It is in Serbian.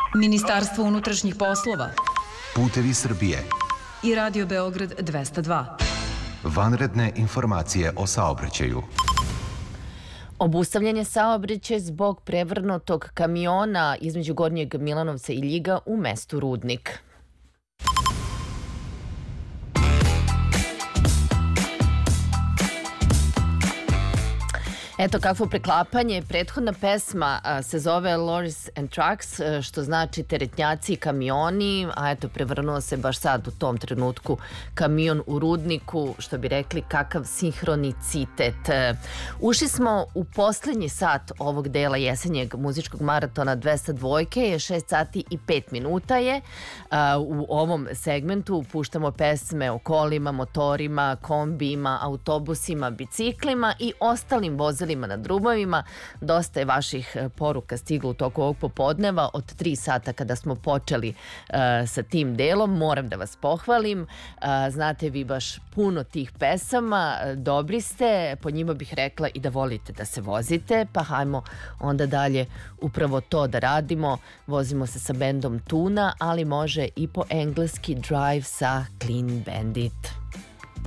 Ministarstvo unutrašnjih poslova Putevi Srbije i Radio Beograd 202. Vanredne informacije o saobraćaju. Obustavljen je saobraćaj zbog prevrnutog kamiona između Gornjeg Milanovca i Ljiga u mestu Rudnik. Eto kakvo preklapanje. Prethodna pesma se zove Lorries and Trucks, što znači teretnjaci i kamioni, a eto prevrnuo se baš sad u tom trenutku kamion u Rudniku, što bi rekli kakav sinhronicitet. Ušli smo u poslednji sat ovog dela jesenjeg muzičkog maratona 202 je 6 sati i 5 minuta je. U ovom segmentu puštamo pesme o kolima, motorima, kombijima, autobusima, biciklima i ostalim vozilima na drumovima. Dosta je vaših poruka stiglo u toku ovog popodneva od 3 sata kada smo počeli sa tim delom. Moram da vas pohvalim. Znate vi baš puno tih pesama. Dobri ste. Po njima bih rekla i da volite da se vozite. Pa hajmo onda dalje upravo to da radimo. Vozimo se sa bendom Tuna, ali može i po engleski Drive sa Clean Bandit.